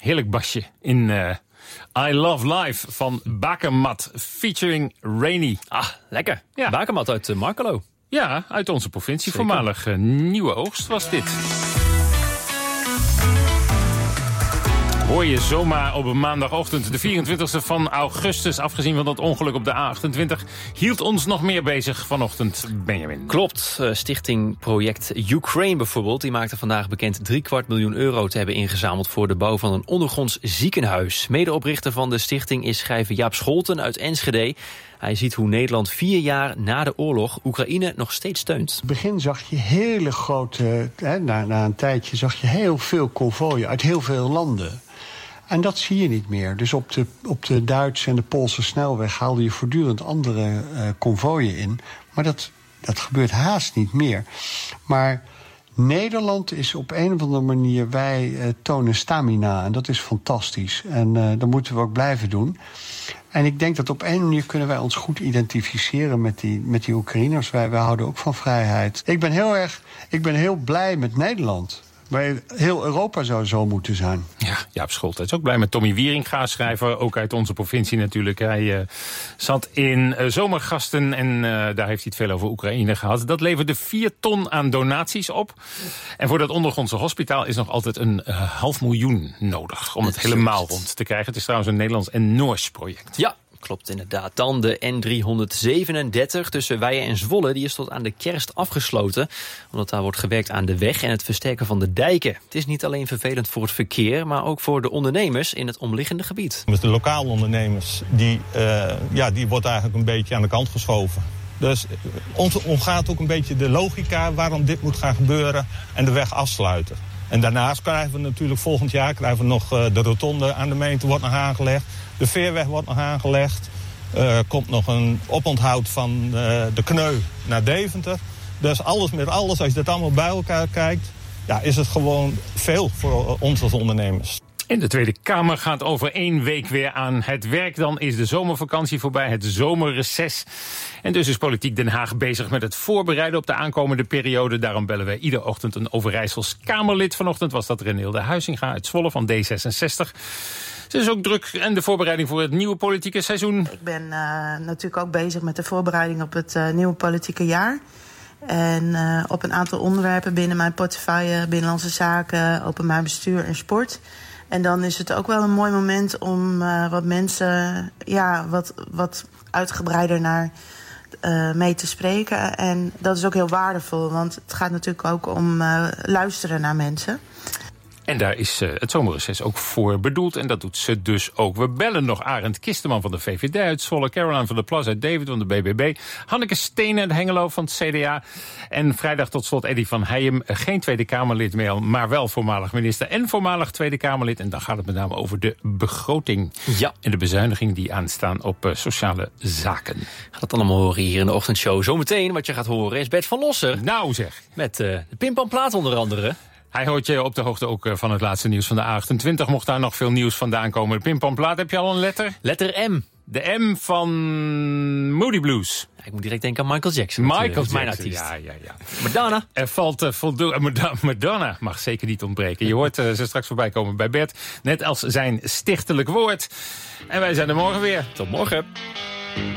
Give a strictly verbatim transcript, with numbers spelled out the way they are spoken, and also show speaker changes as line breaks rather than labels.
heerlijk basje in uh, I Love Life van Bakermat featuring Rainy.
Ah, lekker. Ja. Bakermat uit uh, Markelo.
Ja, uit onze provincie.
Zeker.
Voormalig uh, Nieuwe Oogst was dit. Hoor je zomaar op een maandagochtend, de vierentwintigste van augustus... afgezien van dat ongeluk op de A achtentwintig... hield ons nog meer bezig vanochtend, Benjamin.
Klopt. Uh, stichting Project Ukraine bijvoorbeeld... die maakte vandaag bekend driekwart miljoen euro te hebben ingezameld... voor de bouw van een ondergronds ziekenhuis. Medeoprichter van de stichting is schrijver Jaap Scholten uit Enschede. Hij ziet hoe Nederland vier jaar na de oorlog Oekraïne nog steeds steunt.
In het begin zag je hele grote... Hè, na, na een tijdje zag je heel veel konvooien uit heel veel landen. En dat zie je niet meer. Dus op de, op de Duitse en de Poolse snelweg haalde je voortdurend andere uh, konvooien in. Maar dat, dat gebeurt haast niet meer. Maar Nederland is op een of andere manier... wij uh, tonen stamina en dat is fantastisch. En uh, dat moeten we ook blijven doen. En ik denk dat op een manier kunnen wij ons goed identificeren met die, met die Oekraïners. Wij, wij houden ook van vrijheid. Ik ben heel erg, ik ben heel blij met Nederland. Maar heel Europa zou zo moeten zijn.
Ja, Jaap Scholten is ook blij met Tommy Wieringa, schrijver, ook uit onze provincie natuurlijk. Hij uh, zat in uh, Zomergasten en uh, daar heeft hij het veel over Oekraïne gehad. Dat leverde vier ton aan donaties op. En voor dat ondergrondse hospitaal is nog altijd een uh, half miljoen nodig om het helemaal rond te krijgen. Het is trouwens een Nederlands en Noors project.
Ja. Klopt inderdaad. Dan de N driehonderdzevenendertig tussen Weijen en Zwolle. Die is tot aan de kerst afgesloten. Omdat daar wordt gewerkt aan de weg en het versterken van de dijken. Het is niet alleen vervelend voor het verkeer, maar ook voor de ondernemers in het omliggende gebied.
Dus de lokale ondernemers, die, uh, ja, die wordt eigenlijk een beetje aan de kant geschoven. Dus ons omgaat ook een beetje de logica waarom dit moet gaan gebeuren en de weg afsluiten. En daarnaast krijgen we natuurlijk volgend jaar krijgen we nog uh, de rotonde aan de Meente wordt nog aangelegd. De veerweg wordt nog aangelegd. Er uh, komt nog een oponthoud van uh, de Kneu naar Deventer. Dus alles met alles, als je dat allemaal bij elkaar kijkt... ja, is het gewoon veel voor ons als ondernemers.
En de Tweede Kamer gaat over één week weer aan het werk. Dan is de zomervakantie voorbij, het zomerreces. En dus is Politiek Den Haag bezig met het voorbereiden op de aankomende periode. Daarom bellen wij iedere ochtend een Overijssels Kamerlid. Vanochtend was dat Renilde Huizinga uit Zwolle van D zesenzestig. Ze is ook druk en de voorbereiding voor het nieuwe politieke seizoen.
Ik ben uh, natuurlijk ook bezig met de voorbereiding op het uh, nieuwe politieke jaar. En uh, op een aantal onderwerpen binnen mijn portefeuille, binnenlandse zaken, openbaar bestuur en sport. En dan is het ook wel een mooi moment om uh, wat mensen ja, wat, wat uitgebreider naar uh, mee te spreken. En dat is ook heel waardevol, want het gaat natuurlijk ook om uh, luisteren naar mensen.
En daar is uh, het zomerreces ook voor bedoeld. En dat doet ze dus ook. We bellen nog Arend Kisteman van de V V D uit Zwolle, Caroline van der Plas uit David van de B B B, Hanneke Stenen uit Hengelo van het C D A. En vrijdag tot slot Eddy van Heijem, geen Tweede Kamerlid meer, maar wel voormalig minister en voormalig Tweede Kamerlid. En dan gaat het met name over de begroting.
Ja. En
de bezuiniging die aanstaan op uh, sociale zaken.
Gaat dat allemaal horen hier in de ochtendshow. Zometeen wat je gaat horen is Bert van Losser.
Nou zeg.
Met uh, de Pimpanplaat onder andere.
Hij hoort je op de hoogte ook van het laatste nieuws van de A achtentwintig. Mocht daar nog veel nieuws vandaan komen. De Pimpanplaat, heb je al een letter?
Letter M.
De M van Moody Blues.
Ja, ik moet direct denken aan Michael Jackson.
Michael
dat, uh,
Jackson,
mijn artiest.
ja, ja, ja.
Madonna.
Er valt uh, voldoende... Uh, Madonna mag zeker niet ontbreken. Je hoort uh, ze straks voorbij komen bij Bert. Net als zijn stichtelijk woord. En wij zijn er morgen weer.
Tot morgen.